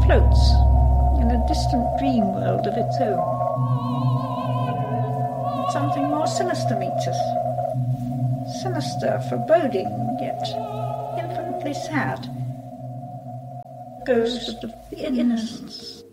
floats in a distant dream world of its own. Something more sinister meets us. Sinister, foreboding, yet infinitely sad. Ghost of the innocence.